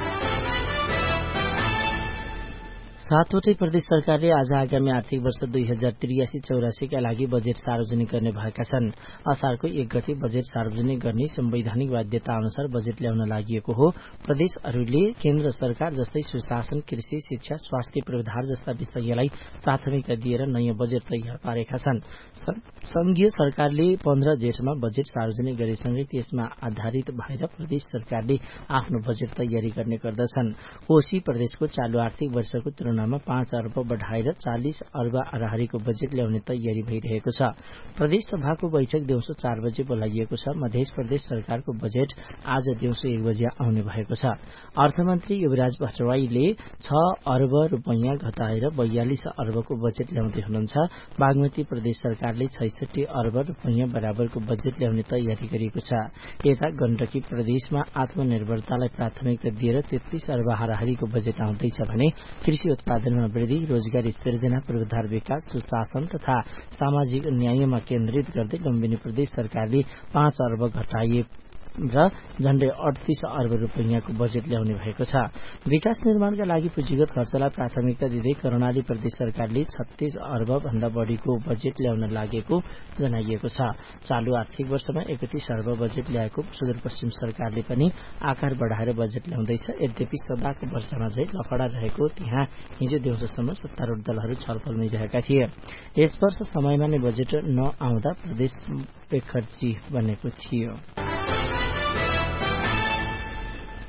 Speaker 6: सातवटै प्रदेश सरकारले आज आगामी आर्थिक वर्ष दुई हजार त्रियासी चौरासीका लागि बजेट सार्वजनिक गर्ने भएका छन्। असारको एक गते बजेट सार्वजनिक गर्ने संवैधानिक बाध्यता अनुसार बजेट ल्याउन लागि हो। प्रदेशहरूले केन्द्र सरकार जस्तै सुशासन, कृषि, शिक्षा, स्वास्थ्य पूर्वाधार जस्ता विषयलाई प्राथमिकता दिएर नयाँ बजेट तयार पारेका छन्। संघीय सरकारले पन्ध्र जेठमा बजेट सार्वजनिक गरेसँगै त्यसमा आधारित भएर प्रदेश सरकारले आफ्नो बजेट तयारी गर्ने गर्दछन्। कोशी प्रदेशको चालू आर्थिक वर्षको तुलनामा पाँच अर्ब बढ़ाएर चालिस अर्ब हाराहारीको बजेट ल्याउने तयारी भइरहेको छ। प्रदेश सभाको बैठक दिउँसो चार बजे बोलाइएको छ। मध्य प्रदेश सरकारको बजेट आज दिउँसो एक बजे आउने भएको छ। अर्थमन्त्री युवराज भट्टराईले छ अर्ब रूपियाँ घटाएर बयालिस अर्बको बजेट ल्याउँदै हुनुहुन्छ। बागमती प्रदेश सरकारले छैसठी अर्ब रूपियाँ बराबरको बजेट ल्याउने तयारी गरेको छ। यता गण्डकी प्रदेशमा आत्मनिर्भरतालाई प्राथमिकता दिएर तेत्तीस अर्ब हाराहारीको बजेट आउँदैछ भने कृषि उत्पादनमा वृद्धि, रोजगार सृजना, पूर्वाधार विकास, सुशासन तथा सामाजिक न्यायमा केन्द्रित गर्दै लुम्बिनी प्रदेश सरकारले पाँच अर्ब घटाइए र झण्डै अडतीस अर्ब रूपियाँको बजेट ल्याउने भएको छ। विकास निर्माणका लागि पुँजीगत खर्चलाई प्राथमिकता दिँदै कर्णाली प्रदेश सरकारले छत्तीस अर्ब भन्दा बढ़ीको बजेट ल्याउन लागेको जनाइएको छ। चालू आर्थिक वर्षमा एकतीस अर्ब बजेट ल्याएको सुदूरपश्चिम सरकारले पनि आकार बढ़ाएर बजेट ल्याउँदैछ। यद्यपि सदाको वर्षमा झै लफडा रहेको त्यहाँ हिजो दिउँसोसम्म सत्तारूढ़ दलहरू छलफलमै रहेका थिए। यस वर्ष समयमा नै बजेट नआउँदा प्रदेश बेखर्ची बनेको थियो।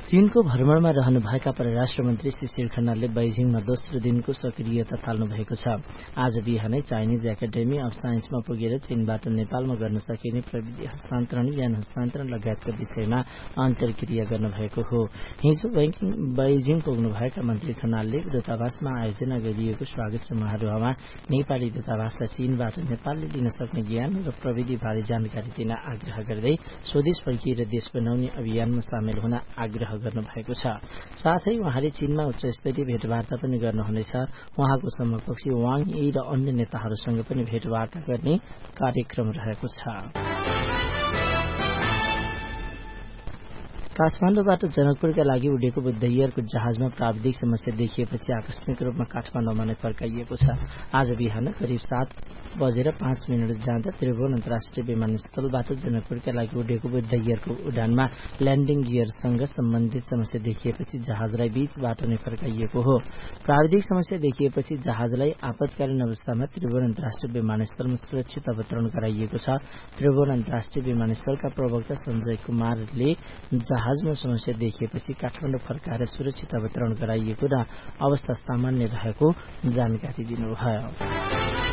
Speaker 6: चीनको भ्रमणमा रहनुभएका परराष्ट्र मन्त्री शिशिर खनालले बेइजिङमा दोस्रो दिनको सक्रियता थाल्नु भएको छ। आज बिहानै चाइनिज एकाडेमी अफ साइन्समा पुगेर चीनबाट नेपालमा गर्न सकिने प्रविधि हस्तान्तरण ज्ञान हस्तान्तरण लगायतका विषयमा अन्तर्क्रिया गर्नुभएको हो। हिजो बेइजिङ पुग्नुभएका मन्त्री खनालले दूतावासमा आयोजना गरिएको स्वागत समारोहमा नेपाली दूतावासलाई चीनबाट नेपालले लिन सक्ने ज्ञान र प्रविधिबारे जानकारी दिन आग्रह गर्दै स्वदेश फर्किएर देश बनाउने अभियानमा सामेल हुन आग्रह गर्नु भएको छ। साथै उहाँले चीनमा उच्च स्तरीय भेटवार्ता पनि गर्नुहुनेछ। उहाँको समकक्षी वाङ यी र अन्य नेताहरूसँग पनि भेटवार्ता गर्ने कार्यक्रम रहेको छ। काठमाडौँबाट जनकपुरका लागि उडेको बुद्ध एयरको जहाजमा प्राविधिक समस्या देखिएपछि आकस्मिक रूपमा काठमाडौँमा नै फर्काइएको छ। आज बिहान करिब सात बजेर पाँच मिनट जाँदा त्रिभुवन अन्तर्राष्ट्रिय विमानस्थलबाट जनकपुरका लागि उडेको बुद्ध एयरको उडानमा ल्यान्डिङ गियरसँग सम्बन्धित समस्या देखिएपछि जहाजलाई बीचबाट नै फर्काइएको हो। प्राविधिक समस्या देखिएपछि जहाजलाई आपतकालीन अवस्थामा त्रिभुवन अन्तर्राष्ट्रिय विमानस्थलमा सुरक्षित अवतरण गराइएको छ। त्रिभुवन अन्तर्राष्ट्रिय विमानस्थलका प्रवक्ता सञ्जय कुमारले जहाजमा समस्या देखिएपछि काठमाडौँ फर्काएर सुरक्षित अवतरण गराइएको र अवस्था सामान्य रहेको जानकारी दिनुभयो।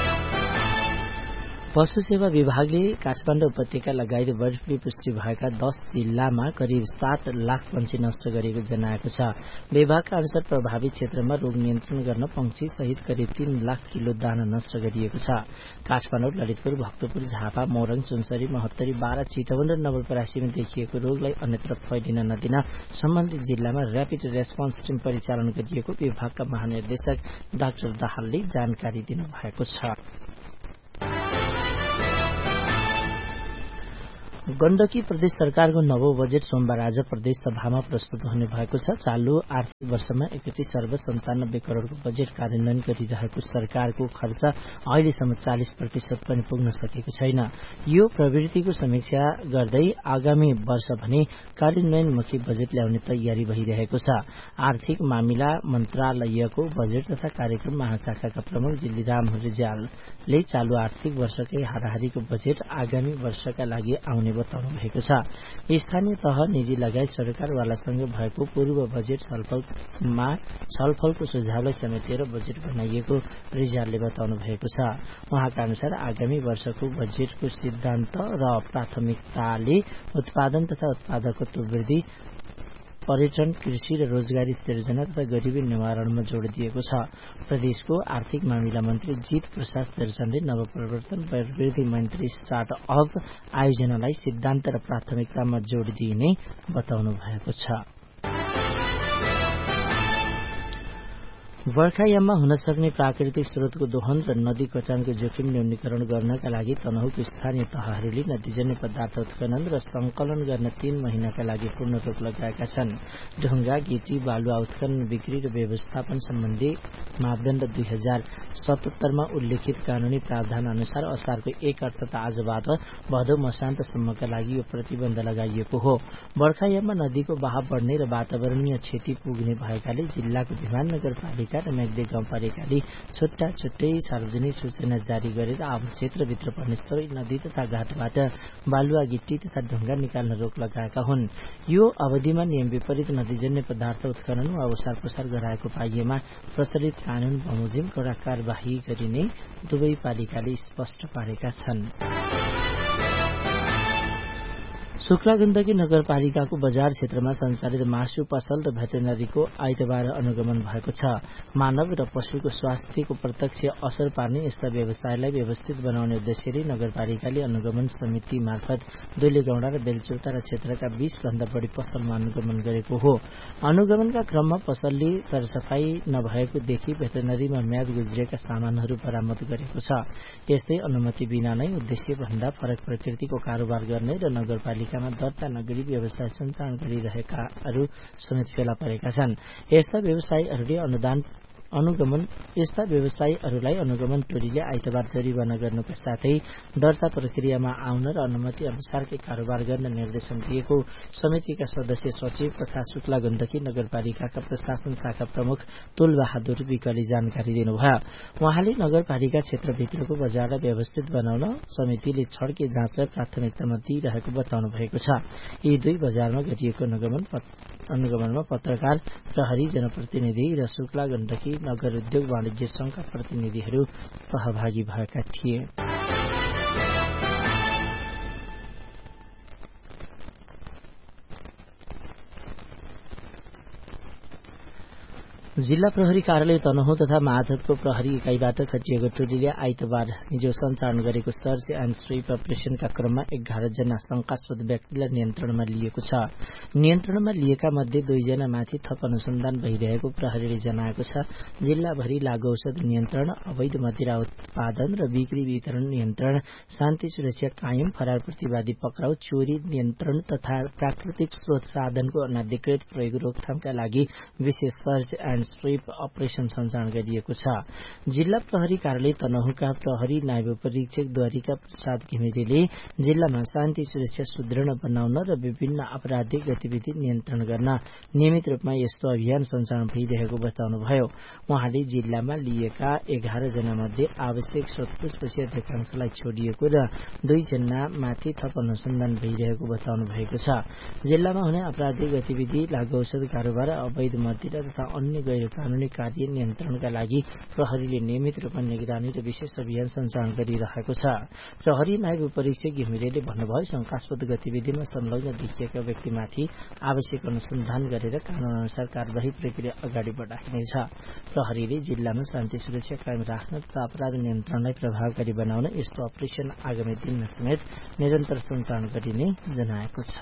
Speaker 6: पशु सेवा विभागले काठमाडौँ उपत्यका लगायत बर्ड फ्लू पुष्टि भएका दस जिल्लामा करिब सात लाख पंक्षी नष्ट गरेको जनाएको छ। विभागका अनुसार प्रभावित क्षेत्रमा रोग नियन्त्रण गर्न पंक्षी सहित करिब तीन लाख किलो दाना नष्ट गरिएको छ। काठमाडौँ, ललितपुर, भक्तपुर, झापा, मोरङ, सुनसरी, महोत्तरी, बारा, चितवन र नवलपरासीमा देखिएको रोगलाई अन्यत्र फैलिन नदिन सम्बन्धित जिल्लामा र्यापिड रेस्पोन्स टिम परिचालन गरिएको विभागका महानिर्देशक डाक्टर दाहालले जानकारी दिनुभएको छ। गण्डकी प्रदेश सरकारको नवौं बजेट सोमबार आज प्रदेश सभामा प्रस्तुत हुने भएको छ। चालू आर्थिक वर्षमा एकतीस अर्ब सन्तानब्बे करोड़को बजेट कार्यान्वयन गरिरहेको सरकारको खर्च अहिलेसम्म चालिस प्रतिशत पनि पुग्न सकेको छैन। यो प्रवृत्तिको समीक्षा गर्दै आगामी वर्ष भने कार्यान्वयनमुखी बजेट ल्याउने तयारी भइरहेको छ। आर्थिक मामिला मन्त्रालयको बजेट तथा कार्यक्रम महाशाखाका प्रमुख दिल्लीराम रिजालले चालू आर्थिक वर्षकै हाराहारीको बजेट आगामी वर्षका लागि आउने बताउनु भएको छ। स्थानीय तह, निजी लगायत सरकारवालासँग भएको पूर्व बजेट छलफलमा छलफलको सुझावलाई समेटेर बजेट बनाइएको रिजालले बताउनु भएको छ। उहाँका अनुसार आगामी वर्षको बजेटको सिद्धान्त र प्राथमिकताले उत्पादन तथा उत्पादकत्व वृद्धि, पर्यटन, कृषि र रोजगारी सृजना तथा गरिबी निवारणमा जोड़ दिएको छ। प्रदेशको आर्थिक मामिला मन्त्री जीत प्रसाद दर्शनले नवप्रवर्तन प्रवृत्ति मन्त्री स्टार्ट अप आयोजनालाई सिद्धान्त र प्राथमिकतामा जोड़ दिइने बताउनु भएको छ। बर्खायाममा हुन सक्ने प्राकृतिक स्रोतको दोहन र नदी कटानको जोखिम न्यूनीकरण गर्नका लागि तनहुँको स्थानीय तहहरूले नदीजन्य पदार्थ उत्खनन र संकलन गर्न तीन महिनाका लागि पूर्ण रोक लगाएका छन्। ढुङ्गा, गिटी, बालुवा उत्खनन, बिक्री र व्यवस्थापन सम्बन्धी मापदण्ड दुई हजार सतहत्तरमा उल्लेखित कानूनी प्रावधान अनुसार असारको एक अर्थात आजबाट भदौ मसान्तसम्मका लागि यो प्रतिबन्ध लगाइएको हो। बर्खायाममा नदीको बहाव बढ्ने र वातावरणीय क्षति पुग्ने भएकाले जिल्लाको विमान नगरपालिका र मेघदे गाउँपालिकाले छुट्टा छुट्टै सार्वजनिक सूचना जारी गरेर आफ्नो क्षेत्रभित्र पर्ने सबै नदी तथा घाटबाट बालुवा, गिट्टी तथा ढुङ्गा निकाल्न रोक लगाएका हुन्। यो अवधिमा नियम विपरीत नदीजन्य पदार्थ उत्खनन वा ओसार पसार गराएको पाइएमा प्रचलित कानून बमोजिम कडा कार्यवाही गरिने दुवै पालिकाले स्पष्ट पारेका छन्। शुक्ला गण्डकी नगरपालिकाको बजार क्षेत्रमा सञ्चालित मासु पसल र भेटेनरीको आइतबार अनुगमन भएको छ। मानव र पशुको स्वास्थ्यको प्रत्यक्ष असर पार्ने यस्ता व्यवसायलाई व्यवस्थित बनाउने उद्देश्यले नगरपालिकाले अनुगमन समिति मार्फत दुलेगौडा र बेलचौतारा क्षेत्रका बीस भन्दा बढी पसलमा अनुगमन गरेको हो। अनुगमनका क्रममा पसलले सरसफाई नभएकोदेखि भेटेनरीमा म्याद गुज्रिएका सामानहरू बरामद गरेको छ। यस्तै अनुमति बिना नै उद्देश्य भन्दा फरक प्रकृतिको कारोबार गर्ने र नगरपालिका दर्ता नगरी व्यवसाय सञ्चालन गरिरहेकाहरू समेत फेला परेका छन्। यस्ता व्यवसायीहरूले अनुदान अनुगमन यस्ता व्यवसायीहरूलाई अनुगमन टोलीले आइतबार जरिवाना गर्नुका साथै दर्ता प्रक्रियामा आउन र अनुमति अनुसारकै कारोबार गर्न निर्देशन दिएको समितिका सदस्य सचिव तथा शुक्ला गण्डकी नगरपालिकाका प्रशासन शाखा प्रमुख तुल बहादुर विकले जानकारी दिनुभयो। उहाँले नगरपालिका क्षेत्रभित्रको बजारलाई व्यवस्थित बनाउन समितिले छड्के जाँचलाई प्राथमिकतामा दिइरहेको बताउनु भएको छ। यी दुई बजारमा गरिएको अनुगमन अनुगमनमा पत्रकार, प्रहरी, जनप्रतिनिधि र शुक्ला गण्डकी नगर उद्योग वाणिज्य संघका प्रतिनिधिहरू सहभागी भएका थिए। जिल्ला प्रहरी कार्यालय तनहुँ तथा माधवको प्रहरी इकाइबाट खटिएको टोलीले आइतबार हिजो सञ्चालन गरेको सर्च एण्ड स्वीप अपरेशनका क्रममा एघार जना शंकास्पद व्यक्तिलाई नियन्त्रणमा लिएको छ। नियन्त्रणमा लिएका मध्ये दुईजना माथि थप अनुसन्धान भइरहेको प्रहरीले जनाएको छ। जिल्लाभरि लागू औषध नियन्त्रण, अवैध मदिरा उत्पादन र बिक्री वितरण नियन्त्रण, शान्ति सुरक्षा कायम, फरार प्रतिवादी पक्राउ, चोरी नियन्त्रण तथा प्राकृतिक स्रोत साधनको अनाधिकृत प्रयोग रोकथामका लागि विशेष सर्च एण्ड स्वीप अपरेशन सञ्चालन गरिएको छ। जिल्ला प्रहरी कार्यालय तनहुँका प्रहरी नायब परीक्षक द्वारिका प्रसाद घिमिरेले जिल्लामा शान्ति सुरक्षा सुदृढ बनाउन र विभिन्न आपराधिक गतिविधि नियन्त्रण गर्न नियमित रूपमा यस्तो अभियान सञ्चालन भइरहेको बताउनुभयो। उहाँले जिल्लामा लिएका एघार जना मध्ये आवश्यक सोधपुछपछि अधिकांशलाई छोडिएको र दुईजना माथि थप अनुसन्धान भइरहेको बताउनु भएको छ। जिल्लामा हुने आपराधिक गतिविधि, लागू औषध कारोबार, अवैध मदिरा तथा अन्य गैर कानूनी कार्य नियन्त्रणका लागि प्रहरीले नियमित रूपमा निगरानी र विशेष अभियान सञ्चालन गरिरहेको छ। प्रहरी नायब परीक्षक घिमिरेले भन्नुभयो, शंकास्पद गतिविधिमा संलग्न देखिएका व्यक्तिमाथि आवश्यक अनुसन्धान गरेर कानून अनुसार कार्यवाही प्रक्रिया अगाडि बढाइनेछ। प्रहरीले जिल्लामा शान्ति सुरक्षा कायम राख्न तथा अपराध नियन्त्रणलाई प्रभावकारी बनाउन यस्तो अपरेशन आगामी दिनमा समेत निरन्तर सञ्चालन गरिने जनाएको छ।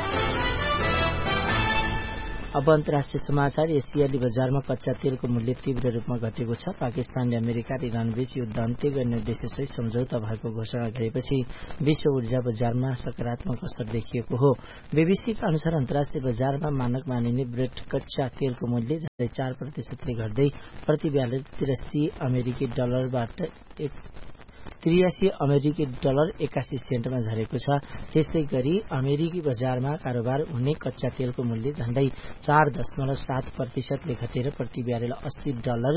Speaker 6: अब अन्तर्राष्ट्रिय समाचार। एसियाली बजारमा कच्चा तेलको मूल्य तीव्र रूपमा घटेको छ। पाकिस्तानले अमेरिका र इरानबीच युद्ध अन्त्य गर्ने उद्देश्यसहित सम्झौता भएको घोषणा गरेपछि विश्व ऊर्जा बजारमा सकारात्मक असर देखिएको हो। बीबीसीका अनुसार अन्तर्राष्ट्रिय बजारमा मानक मानिने ब्रेट कच्चा तेलको मूल्य झन्डै चार प्रतिशतले घट्दै प्रति ब्यारेल तिरासी अमेरिकी डलरबाट त्रियासी अमेरिकी डलर एकासी सेन्टमा झरेको छ। त्यस्तै गरी अमेरिकी बजारमा कारोबार हुने कच्चा तेलको मूल्य झन्डै चार दशमलव सात प्रतिशतले घटेर प्रति ब्यारेल अस्सी डलर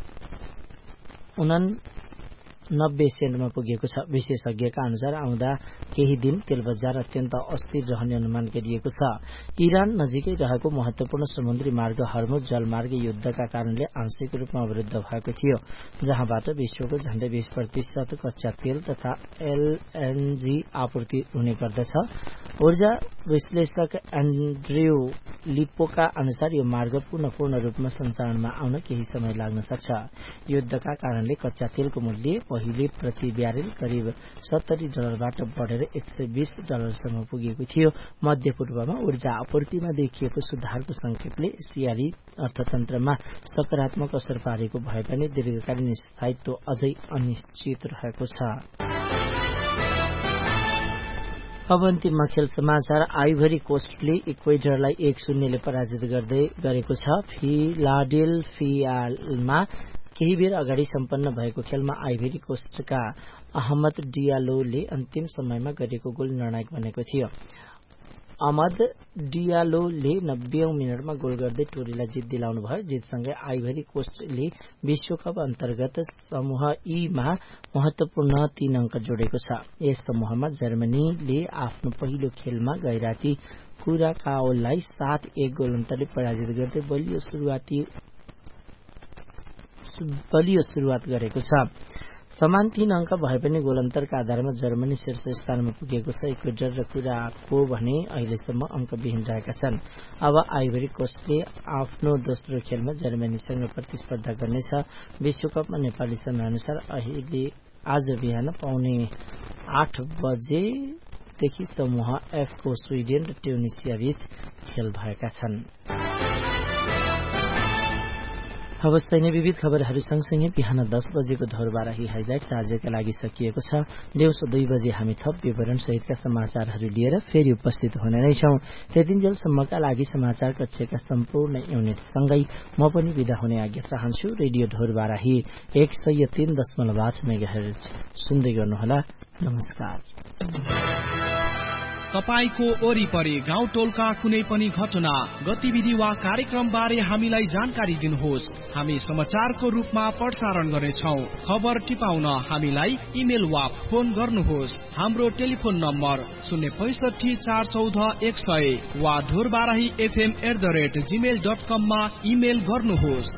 Speaker 6: उनानब्बे सेन्टमा पुगेको छ। विशेषज्ञका अनुसार आउँदा केही दिन तेल बजार अत्यन्त अस्थिर रहने अनुमान गरिएको छ। इरान नजिकै रहेको महत्वपूर्ण समुद्री मार्ग हर्मुज जलमार्ग युद्धका कारणले आंशिक रूपमा अवरुद्ध भएको थियो, जहाँबाट विश्वको झन्डै बीस प्रतिशत कच्चा तेल तथा एलएनजी आपूर्ति हुने गर्दछ। ऊर्जा विश्लेषक एन्ड्रयू लिपोका अनुसार यो मार्ग पुनः पूर्ण रूपमा सञ्चालनमा आउन केही समय लाग्न सक्छ। युद्धका कारणले कच्चा तेलको मूल्य पहिले प्रति ब्यारेल करिब सत्तरी डलरबाट बढेर एक सय बीस डलरसम्म पुगेको थियो। मध्य पूर्वमा ऊर्जा आपूर्तिमा देखिएको सुधारको संकेतले एसियाली अर्थतन्त्रमा सकारात्मक असर पारेको भए पनि दीर्घकालीन स्थायित्व अझै अनिश्चित रहेको छ। अब अन्तिममा खेल समाचार। आइभरी कोस्टले इक्वेडरलाई एक शून्यले पराजित गर्दै गरेको छ। फिलाडेल्फियामा केही बेर अगाडि सम्पन्न भएको खेलमा आइभरी कोस्टका अहमद डियालोले अन्तिम समयमा गरेको गोल निर्णायक बनेको थियो। अहमद डियालोले नब्बेऔं मिनटमा गोल गर्दै टोलीलाई जित दिलाउनु भयो। जितसँगै आइभरी कोस्टले विश्वकप अन्तर्गत समूह ईमा महत्वपूर्ण तीन अंक जोडेको छ। यस समूहमा जर्मनीले आफ्नो पहिलो खेलमा गैराती कुराकाओलाई सात एक गोल अन्तरले पराजित गर्दै बलियो सुरुवाती बलियो शुरूआत गरेको छ। समान तीन अंक भए पनि गोलन्तरका आधारमा जर्मनी शीर्ष स्थानमा पुगेको छ। इक्वेडर र कुराको भने अहिलेसम्म अंकविहीन रहेका छन्। अब आइभरी कोस्टले आफ्नो दोस्रो खेलमा जर्मनीसँग प्रतिस्पर्धा गर्नेछ। विश्वकपमा नेपाली समयअनुसार अहिले आज बिहान पाउने आठ बजेदेखि समूह एफको स्वीडेन र ट्युनिसिया बीच खेल भएका छन्। अवस्था नै विविध खबरहरू सँगसँगै बिहान दस बजेको ढोरबाराही हाइलाइट्स आजका लागि सकिएको छ। दिउँसो दुई बजे हामी थप विवरण सहितका समाचारहरू लिएर फेरि उपस्थित हुने नै छौं। त्यतिन्जेलसम्मका लागि समाचार कक्षका सम्पूर्ण युनिटसँगै म पनि विदा हुने आज्ञा चाहन्छु। रेडियो ढोरबाराही एक सय तीन दशमलव आठ मेगाहर्ज सुन्दै गर्नुहोला। नमस्कार।
Speaker 19: तपाईको वरिपरि गाउँ टोलका कुनै पनि घटना गतिविधि वा कार्यक्रम बारे हामीलाई जानकारी दिनुहोस्। हामी समाचारको रूपमा प्रसारण गर्नेछौँ। खबर टिपाउन हामीलाई इमेल वा फोन गर्नुहोस्। हाम्रो टेलिफोन नम्बर शून्य पैसठी चार चौध एक सय वा Dhorbarahi FM at the rate Gmail dot कममा इमेल गर्नुहोस्।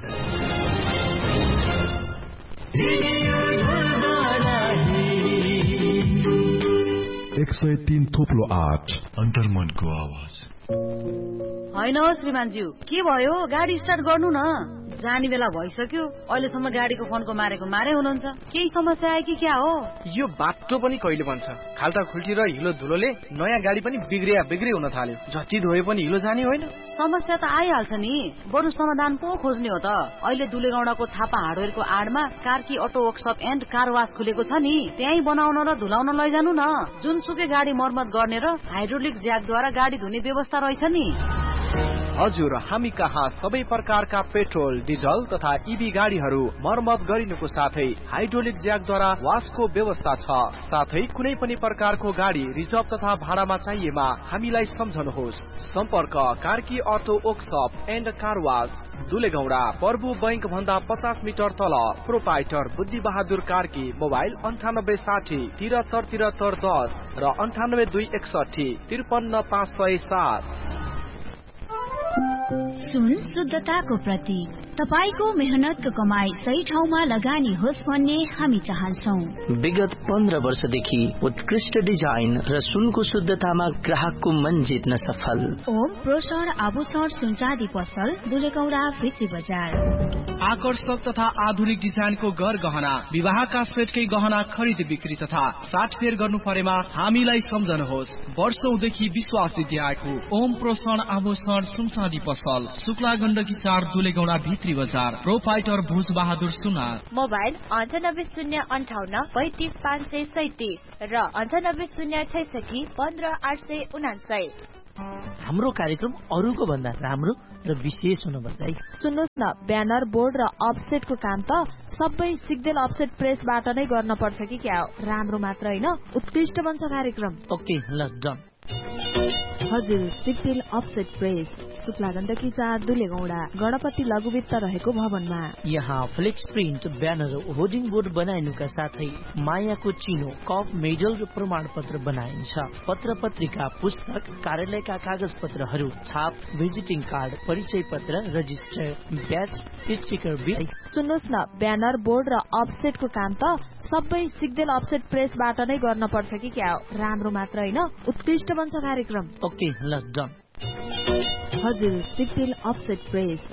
Speaker 22: एक सय तीन थोप्लो आठ अन्तर्मनको आवाज।
Speaker 3: होइन हो श्रीमानज्यू, के भयो? गाडी स्टार्ट गर्नु न। जाने बेला भइसक्यो, अहिलेसम्म गाडीको फोनको मारेको मारे हुनुहुन्छ। केही समस्या आयो कि क्या हो?
Speaker 16: यो बाटो पनि कहिले बन्छ? खाल्टा खुल्टी र हिलो धुलोले नयाँ गाडी पनि बिग्रिया बिग्री हुन थाल्यो। जति धोए पनि हिलो जाने होइन।
Speaker 3: समस्या त आइहाल्छ नि, बरु समाधान पो खोज्ने हो त। अहिले दुलेगौडाको Thapa हार्डवेयरको आडमा Karki auto workshop and car वास खुलेको छ नि, त्यही बनाउन र धुलाउन लैजानु न। जुनसुकै गाडी मर्मत गर्ने र हाइड्रोलिक ज्याकद्वारा गाडी धुने व्यवस्था रहेछ नि।
Speaker 2: हजुर, हामी कहाँ सबै प्रकारका पेट्रोल, डिजल तथा इभी गाडीहरू मर्मत गरिनुको साथै हाइड्रोलिक ज्याकद्वारा वासको व्यवस्था छ। साथै कुनै पनि प्रकारको गाडी रिजर्भ तथा भाडामा चाहिएमा हामीलाई सम्झनुहोस्। सम्पर्क Karki auto workshop and car वास, दुलेगौडा, प्रभु बैंक भन्दा पचास मिटर तल। प्रोपाइटर बुद्धि बहादुर कार्की। मोबाइल अन्ठानब्बे साठी तिहत्तर तिहत्तर दस र अन्ठानब्बे दुई एकसठी त्रिपन्न पाँच सय सात।
Speaker 7: सुन शुद्धताको प्रतीक। तपाईको मेहनतको कमाई सही ठाउँमा लगानी होस् भन्ने हामी चाहन्छौं।
Speaker 6: विगत पन्ध्र वर्षदेखि उत्कृष्ट डिजाइन र सुनको शुद्धतामा ग्राहकको मन जित्न सफल
Speaker 7: ओम प्रोसर आभूषण सुनचाँदी पसल, दुलेगौडा भित्री बजार।
Speaker 19: आकर्षक तथा आधुनिक डिजाइनको गर गहना, विवाहका सेटकै गहना खरिद बिक्री तथा साटफेर गर्नु परेमा हामीलाई सम्झनुहोस्। वर्षौंदेखि विश्वास जित्याएको ओम प्रोसर आभूषण सुनचाँदी पसल, शुक्ला गण्डकी चार, दुलेगौडा भित्री बजार। प्रोपाइटर भुज बहादुर सुनार।
Speaker 8: मोबाइल अन्ठानब्बे शून्य अन्ठाउन्न पैतिस पाँच सय सैतिस र अन्ठानब्बे शून्य छैसठी पन्ध्र आठ सय उनासय।
Speaker 6: हाम्रो कार्यक्रम अरूको भन्दा राम्रो र विशेष हुनुपर्छ है।
Speaker 10: सुन्नुहोस् न, ब्यानर, बोर्ड र अफसेटको काम त सबै सिग्देल अफसेट प्रेसबाट नै गर्न पर्छ कि क्या हो? राम्रो मात्र होइन, उत्कृष्ट बन्छ कार्यक्रम।
Speaker 6: ओके ल डन।
Speaker 10: हजुर, सिग्देल अफसेट प्रेस, शुक्ला गण्डकी चार, दुलेगौडा, गणपति लघुवित्त रहेको भवनमा।
Speaker 6: यहाँ flex print, banner, hoarding board बनाइनुका साथै मायाको चिनो, कप, मेडल र प्रमाण पत्र बनाइन्छ। पत्र पत्रिका, पुस्तक, कार्यालयका कागज पत्रहरू, छाप, भिजिटिङ कार्ड, परिचय पत्र, रजिस्टर, ब्याच, स्टिकर बिल।
Speaker 10: सुन्नुहोस् न, ब्यानर, बोर्ड र अफसेटको काम त सबै सिग्देल अफसेट प्रेसबाट नै गर्न पर्छ कि क्या हो? राम्रो मात्र होइन, उत्कृष्ट बन्छ कार्यक्रम।
Speaker 6: ओके ल डन।
Speaker 10: हजुर, सिग्देल अफसेट प्रेस,